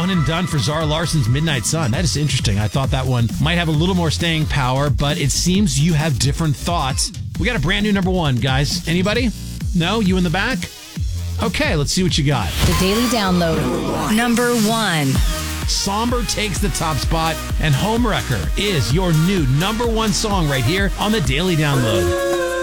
one and done for Zara Larson's Midnight Sun. That is interesting. I thought that one might have a little more staying power, but it seems you have different thoughts. We got a brand new number one, guys. Anybody? No? You in the back? Okay, let's see what you got. The Daily Download. Number one. Somber takes the top spot, and Homewrecker is your new number one song right here on the Daily Download.